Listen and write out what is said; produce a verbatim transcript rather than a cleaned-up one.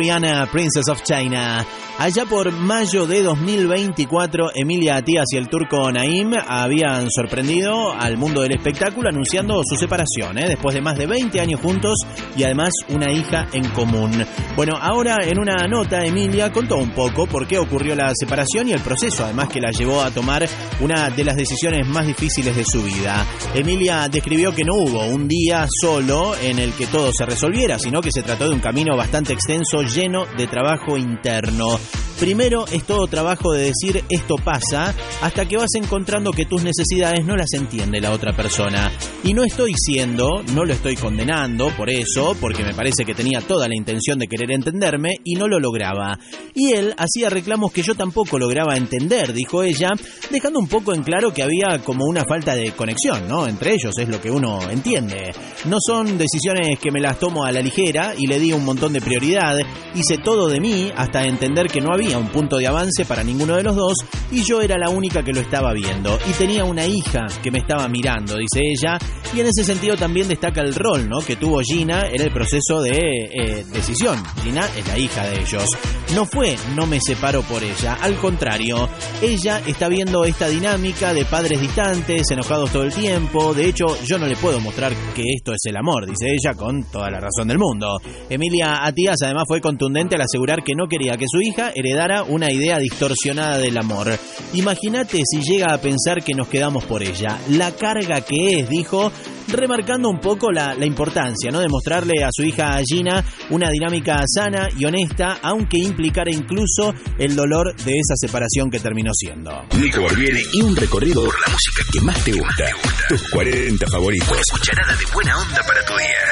Rihanna, Princess of China. Allá por mayo de dos mil veinticuatro, Emilia Atías y el turco Naim habían sorprendido al mundo del espectáculo anunciando su separación, ¿eh? después de más de veinte años juntos y además una hija en común. Bueno, ahora en una nota Emilia contó un poco por qué ocurrió la separación y el proceso, además que la llevó a tomar una de las decisiones más difíciles de su vida. Emilia describió que no hubo un día solo en el que todo se resolviera, sino que se trató de un camino bastante extenso, lleno de trabajo interno. Primero es todo trabajo de decir esto pasa, hasta que vas encontrando que tus necesidades no las entiende la otra persona. Y no estoy siendo, no lo estoy condenando por eso, porque me parece que tenía toda la intención de querer entenderme y no lo lograba. Y él hacía reclamos que yo tampoco lograba entender, dijo ella, dejando un poco en claro que había como una falta de conexión, ¿no? Entre ellos, es lo que uno entiende. No son decisiones que me las tomo a la ligera y le di un montón de prioridad. Hice todo de mí hasta entender que no había un punto de avance para ninguno de los dos y yo era la única que lo estaba viendo y tenía una hija que me estaba mirando, dice ella, y en ese sentido también destaca el rol, ¿no?, que tuvo Gina en el proceso de eh, decisión. Gina es la hija de ellos. No fue no me separo por ella, al contrario, ella está viendo esta dinámica de padres distantes, enojados todo el tiempo. De hecho, yo no le puedo mostrar que esto es el amor, dice ella con toda la razón del mundo. Emilia Atías además fue contundente al asegurar que no quería que su hija heredara una idea distorsionada del amor. Imagínate si llega a pensar que nos quedamos por ella. La carga que es, dijo, remarcando un poco la, la importancia, ¿no?, de mostrarle a su hija Gina una dinámica sana y honesta, aunque implicara incluso el dolor de esa separación que terminó siendo. Nico Barbieri y un recorrido por la música que más te gusta. Tus cuarenta favoritos. Una cucharada de buena onda para tu día.